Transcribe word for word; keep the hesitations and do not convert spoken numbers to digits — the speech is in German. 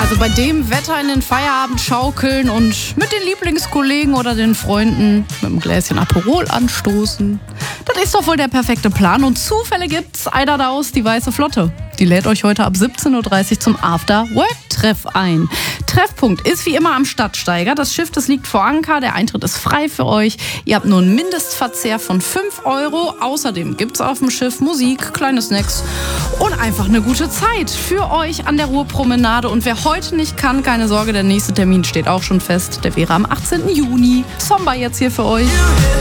Also bei dem Wetter in den Feierabend schaukeln und mit den Lieblingskollegen oder den Freunden mit einem Gläschen Aperol anstoßen. Das ist doch wohl der perfekte Plan. Und Zufälle gibt's. Einer daraus, die Weiße Flotte. Die lädt euch heute ab siebzehn Uhr dreißig zum After-Work-Treff ein. Treffpunkt ist wie immer am Stadtsteiger. Das Schiff, das liegt vor Anker. Der Eintritt ist frei für euch. Ihr habt nur einen Mindestverzehr von fünf Euro. Außerdem gibt's auf dem Schiff Musik, kleine Snacks und einfach eine gute Zeit für euch an der Ruhrpromenade. Und wer heute nicht kann, keine Sorge, der nächste Termin steht auch schon fest. Der wäre am achtzehnten Juni. Somba jetzt hier für euch.